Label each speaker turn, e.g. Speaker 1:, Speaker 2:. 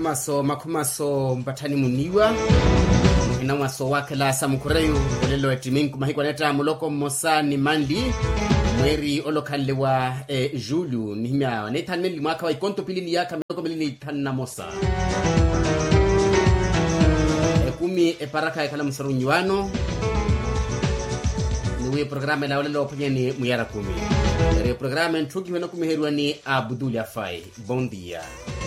Speaker 1: makumaso mpatani muniwa ina waso wake la samukureyu olelo etiminku mahiko neta muloko mosani mandi mweri olokale wa julu nihimya netaneli mwaka wa ikonto pilini yaka miloko milini tanna mosa kumi paraka ya kala msarunyiwano niwe programa la olelo opanyeni muyara kumi. Programa ntuki wena kumiherwa ni Abdul Afai. Bom dia.